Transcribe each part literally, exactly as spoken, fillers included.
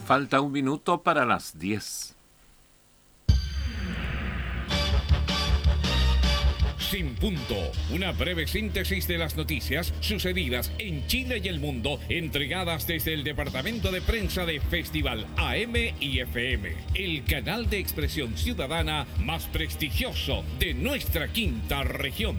Falta un minuto para las diez. Sin punto, una breve síntesis de las noticias sucedidas en Chile y el mundo, entregadas desde el departamento de prensa de Festival A M y F M, el canal de expresión ciudadana más prestigioso de nuestra quinta región.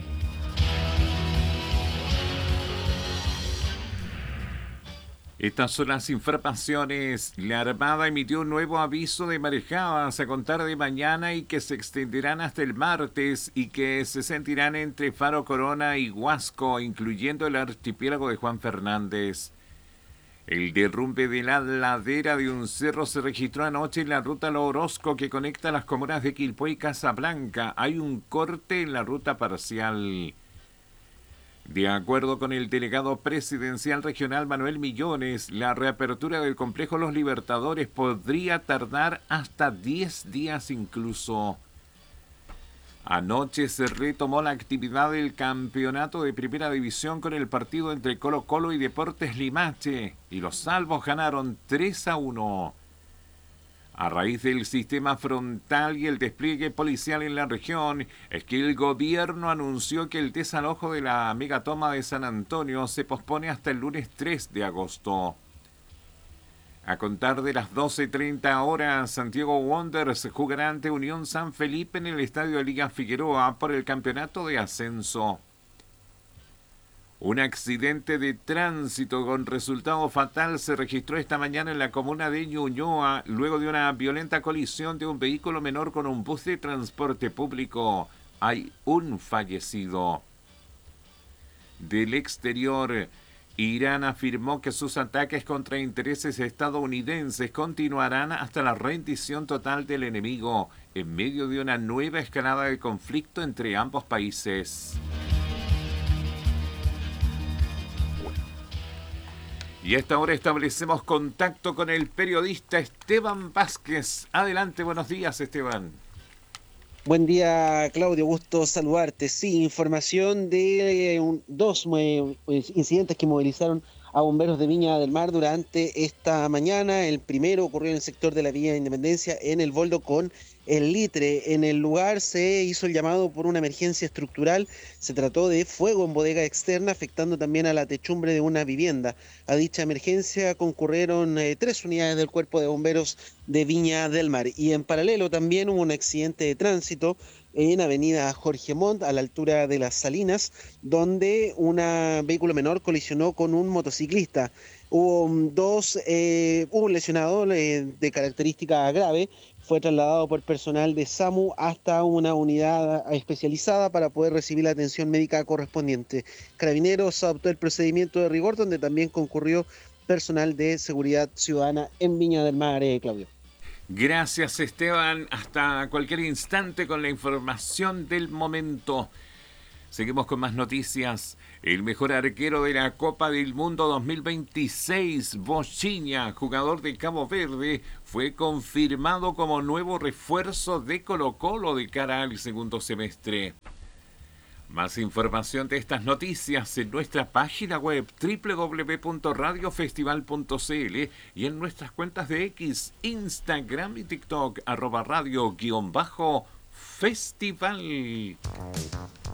Estas son las informaciones. La Armada emitió un nuevo aviso de marejadas a contar de mañana y que se extenderán hasta el martes y que se sentirán entre Faro Corona y Huasco, incluyendo el archipiélago de Juan Fernández. El derrumbe de la ladera de un cerro se registró anoche en la ruta Lo Orozco que conecta las comunas de Quilpué y Casablanca. Hay un corte en la ruta parcial. De acuerdo con el delegado presidencial regional Manuel Millones, la reapertura del complejo Los Libertadores podría tardar hasta diez días incluso. Anoche se retomó la actividad del campeonato de primera división con el partido entre Colo-Colo y Deportes Limache, y los salvos ganaron tres a uno. A raíz del sistema frontal y el despliegue policial en la región, es que el gobierno anunció que el desalojo de la megatoma de San Antonio se pospone hasta el lunes tres de agosto. A contar de las doce treinta horas, Santiago Wanderers jugará ante Unión San Felipe en el Estadio Liga Figueroa por el campeonato de ascenso. Un accidente de tránsito con resultado fatal se registró esta mañana en la comuna de Ñuñoa luego de una violenta colisión de un vehículo menor con un bus de transporte público. Hay un fallecido. Del exterior, Irán afirmó que sus ataques contra intereses estadounidenses continuarán hasta la rendición total del enemigo, en medio de una nueva escalada de conflicto entre ambos países. Y a esta hora establecemos contacto con el periodista Esteban Vázquez. Adelante, buenos días, Esteban. Buen día, Claudio, gusto saludarte. Sí, información de eh, un, dos eh, incidentes que movilizaron a bomberos de Viña del Mar durante esta mañana. El primero ocurrió en el sector de la Vía Independencia, en el Boldo con el Litre. En el lugar se hizo el llamado por una emergencia estructural. Se trató de fuego en bodega externa, afectando también a la techumbre de una vivienda. A dicha emergencia concurrieron eh, tres unidades del Cuerpo de Bomberos de Viña del Mar. Y en paralelo también hubo un accidente de tránsito en avenida Jorge Montt, a la altura de Las Salinas, donde un vehículo menor colisionó con un motociclista. Hubo dos, eh, hubo un lesionado eh, de característica grave. Fue trasladado por personal de SAMU hasta una unidad especializada para poder recibir la atención médica correspondiente. Carabineros adoptó el procedimiento de rigor, donde también concurrió personal de seguridad ciudadana en Viña del Mar, eh, Claudio. Gracias, Esteban. Hasta cualquier instante con la información del momento. Seguimos con más noticias. El mejor arquero de la Copa del Mundo dos mil veintiséis, Bochinha, jugador de Cabo Verde, fue confirmado como nuevo refuerzo de Colo-Colo de cara al segundo semestre. Más información de estas noticias en nuestra página web doble u doble u doble u punto radio festival punto c l y en nuestras cuentas de X, Instagram y TikTok, arroba radio guión bajo festival.